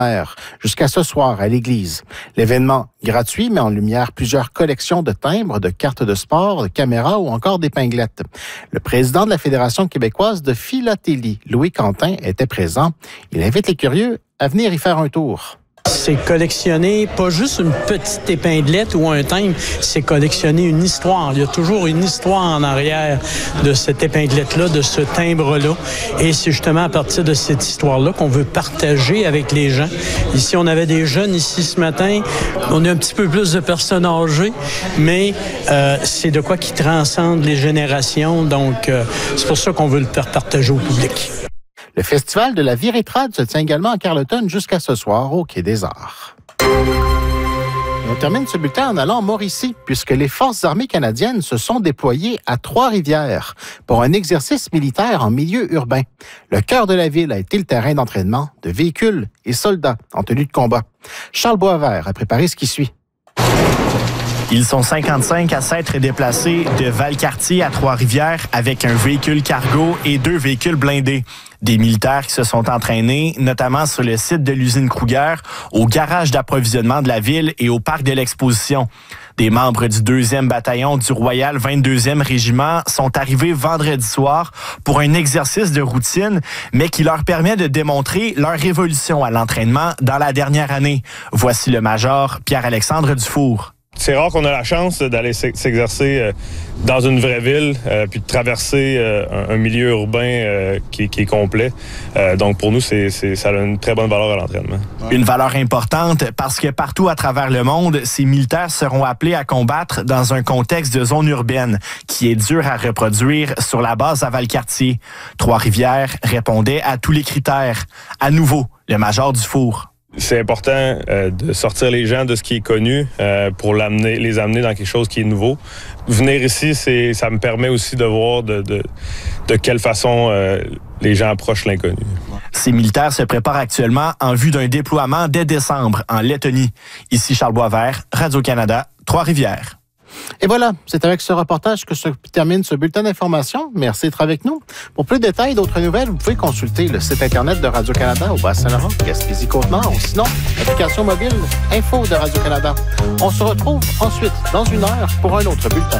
jusqu'à ce soir à l'église. L'événement gratuit met en lumière plusieurs collections de timbres, de cartes de sport, de caméras ou encore d'épinglettes. Le président de la Fédération québécoise de philatélie, Louis Quentin, était présent. Il invite les curieux à venir y faire un tour. C'est collectionner pas juste une petite épinglette ou un timbre, c'est collectionner une histoire. Il y a toujours une histoire en arrière de cette épinglette-là, de ce timbre-là. Et c'est justement à partir de cette histoire-là qu'on veut partager avec les gens. Ici, on avait des jeunes ici ce matin. On a un petit peu plus de personnes âgées, mais c'est de quoi qui transcende les générations. Donc, c'est pour ça qu'on veut le faire partager au public. Le festival de la vie rétrade se tient également à Carleton jusqu'à ce soir au Quai des Arts. On termine ce bulletin en allant en Mauricie, puisque les Forces armées canadiennes se sont déployées à Trois-Rivières pour un exercice militaire en milieu urbain. Le cœur de la ville a été le terrain d'entraînement de véhicules et soldats en tenue de combat. Charles Boisvert a préparé ce qui suit. Ils sont 55 à s'être déplacés de Valcartier à Trois-Rivières avec un véhicule cargo et 2 véhicules blindés. Des militaires qui se sont entraînés, notamment sur le site de l'usine Kruger, au garage d'approvisionnement de la ville et au parc de l'exposition. Des membres du 2e bataillon du Royal 22e régiment sont arrivés vendredi soir pour un exercice de routine, mais qui leur permet de démontrer leur évolution à l'entraînement dans la dernière année. Voici le major Pierre-Alexandre Dufour. C'est rare qu'on a la chance d'aller s'exercer dans une vraie ville, puis de traverser un milieu urbain qui est complet. Donc pour nous, ça a une très bonne valeur à l'entraînement. Une valeur importante parce que partout à travers le monde, ces militaires seront appelés à combattre dans un contexte de zone urbaine qui est dur à reproduire sur la base à Valcartier. Trois-Rivières répondait à tous les critères. À nouveau, le major Dufour. C'est important de sortir les gens de ce qui est connu pour les amener dans quelque chose qui est nouveau. Venir ici, ça me permet aussi de voir de quelle façon les gens approchent l'inconnu. Ces militaires se préparent actuellement en vue d'un déploiement dès décembre en Lettonie. Ici Charles Boisvert, Radio-Canada, Trois-Rivières. Et voilà, c'est avec ce reportage que se termine ce bulletin d'information. Merci d'être avec nous. Pour plus de détails et d'autres nouvelles, vous pouvez consulter le site Internet de Radio-Canada au Bas-Saint-Laurent, Gaspésie-Côte-Nord, ou sinon, l'application mobile Info de Radio-Canada. On se retrouve ensuite dans 1 heure pour un autre bulletin.